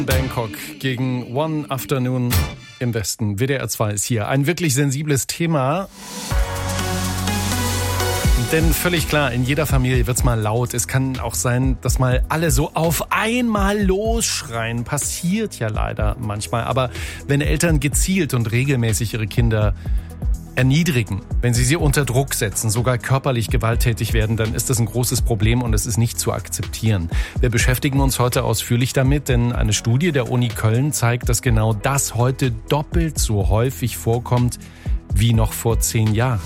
Bangkok gegen One Afternoon im Westen. WDR 2 ist hier. Ein wirklich sensibles Thema. Denn völlig klar, in jeder Familie wird's mal laut. Es kann auch sein, dass mal alle so auf einmal losschreien. Passiert ja leider manchmal. Aber wenn Eltern gezielt und regelmäßig ihre Kinder erniedrigen, wenn sie unter Druck setzen, sogar körperlich gewalttätig werden, dann ist das ein großes Problem und es ist nicht zu akzeptieren. Wir beschäftigen uns heute ausführlich damit, denn eine Studie der Uni Köln zeigt, dass genau das heute doppelt so häufig vorkommt wie noch vor 10 Jahren.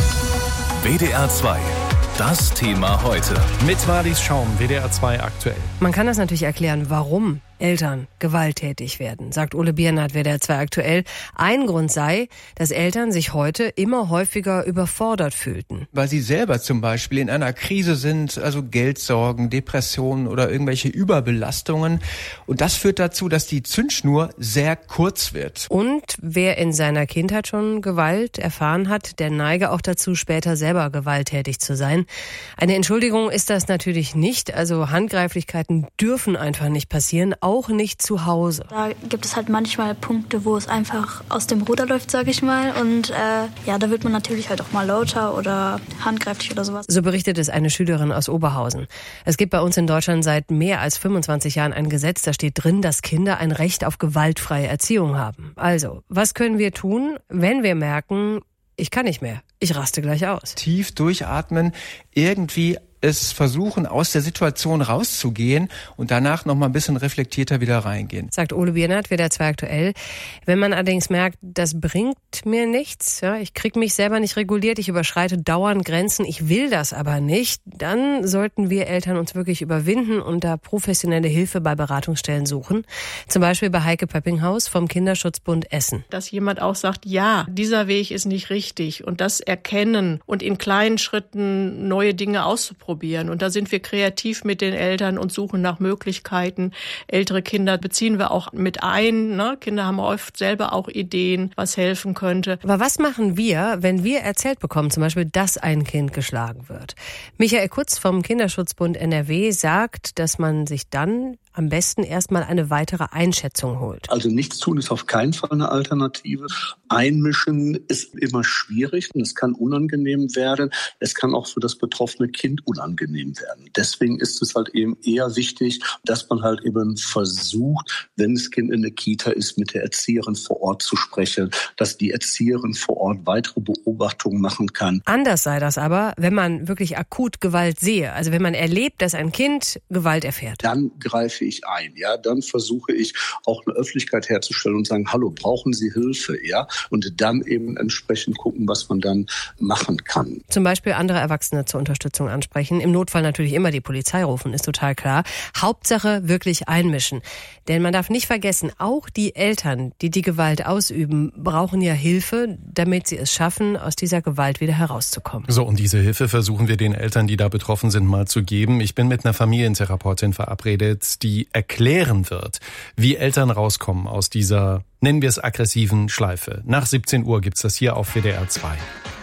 WDR 2. Das Thema heute. Mit Marlies Schaum, WDR 2 aktuell. Man kann das natürlich erklären, warum Eltern gewalttätig werden, sagt Ole Biernat, WDR 2 aktuell. Ein Grund sei, dass Eltern sich heute immer häufiger überfordert fühlten. Weil sie selber zum Beispiel in einer Krise sind, also Geldsorgen, Depressionen oder irgendwelche Überbelastungen. Und das führt dazu, dass die Zündschnur sehr kurz wird. Und wer in seiner Kindheit schon Gewalt erfahren hat, der neige auch dazu, später selber gewalttätig zu sein. Eine Entschuldigung ist das natürlich nicht. Also Handgreiflichkeiten dürfen einfach nicht passieren. Auch nicht zu Hause. Da gibt es halt manchmal Punkte, wo es einfach aus dem Ruder läuft, sag ich mal. Und da wird man natürlich halt auch mal lauter oder handgreiflich oder sowas. So berichtet es eine Schülerin aus Oberhausen. Es gibt bei uns in Deutschland seit mehr als 25 Jahren ein Gesetz, da steht drin, dass Kinder ein Recht auf gewaltfreie Erziehung haben. Also, was können wir tun, wenn wir merken, ich kann nicht mehr, ich raste gleich aus? Tief durchatmen, irgendwie es versuchen, aus der Situation rauszugehen und danach noch mal ein bisschen reflektierter wieder reingehen. Sagt Ole Biernat, WDR 2 aktuell. Wenn man allerdings merkt, das bringt mir nichts, ja, ich kriege mich selber nicht reguliert, ich überschreite dauernd Grenzen, ich will das aber nicht, dann sollten wir Eltern uns wirklich überwinden und da professionelle Hilfe bei Beratungsstellen suchen. Zum Beispiel bei Heike Pöppinghaus vom Kinderschutzbund Essen. Dass jemand auch sagt, ja, dieser Weg ist nicht richtig und das erkennen und in kleinen Schritten neue Dinge auszuprobieren. Und da sind wir kreativ mit den Eltern und suchen nach Möglichkeiten. Ältere Kinder beziehen wir auch mit ein. Ne? Kinder haben oft selber auch Ideen, was helfen könnte. Aber was machen wir, wenn wir erzählt bekommen, zum Beispiel, dass ein Kind geschlagen wird? Michael Kutz vom Kinderschutzbund NRW sagt, dass man sich dann am besten erstmal eine weitere Einschätzung holt. Also nichts tun ist auf keinen Fall eine Alternative. Einmischen ist immer schwierig und es kann unangenehm werden. Es kann auch für das betroffene Kind unangenehm werden. Deswegen ist es halt eben eher wichtig, dass man halt eben versucht, wenn das Kind in der Kita ist, mit der Erzieherin vor Ort zu sprechen, dass die Erzieherin vor Ort weitere Beobachtungen machen kann. Anders sei das aber, wenn man wirklich akut Gewalt sehe. Also wenn man erlebt, dass ein Kind Gewalt erfährt. Dann greife ich ein, ja, dann versuche ich auch eine Öffentlichkeit herzustellen und sagen, hallo, brauchen Sie Hilfe, ja, und dann eben entsprechend gucken, was man dann machen kann. Zum Beispiel andere Erwachsene zur Unterstützung ansprechen, im Notfall natürlich immer die Polizei rufen, ist total klar. Hauptsache wirklich einmischen, denn man darf nicht vergessen, auch die Eltern, die die Gewalt ausüben, brauchen ja Hilfe, damit sie es schaffen, aus dieser Gewalt wieder herauszukommen. So, und diese Hilfe versuchen wir den Eltern, die da betroffen sind, mal zu geben. Ich bin mit einer Familientherapeutin verabredet, die erklären wird, wie Eltern rauskommen aus dieser, nennen wir es, aggressiven Schleife. Nach 17 Uhr gibt's das hier auf WDR 2.